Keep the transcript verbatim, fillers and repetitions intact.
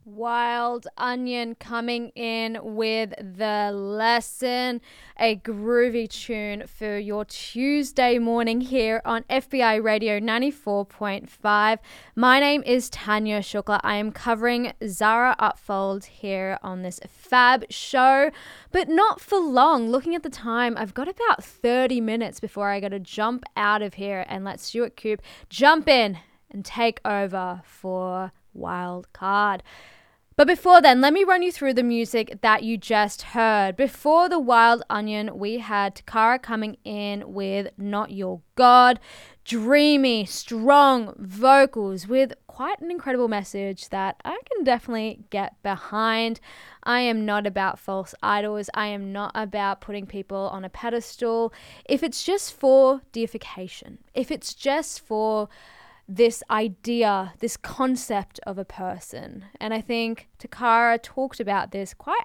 Wild Onion coming in with The Lesson, a groovy tune for your Tuesday morning here on F B I Radio ninety-four point five. My name is Tanya Shukla. I am covering Zara Upfold here on this fab show, but not for long. Looking at the time, I've got about thirty minutes before I got to jump out of here and let Stuart Coop jump in and take over for Wild Card. But before then, let me run you through the music that you just heard. Before the Wild Onion, we had Takara coming in with Not Your God. Dreamy, strong vocals with quite an incredible message that I can definitely get behind. I am not about false idols. I am not about putting people on a pedestal. If it's just for deification, if it's just for this idea, this concept of a person. And I think Takara talked about this quite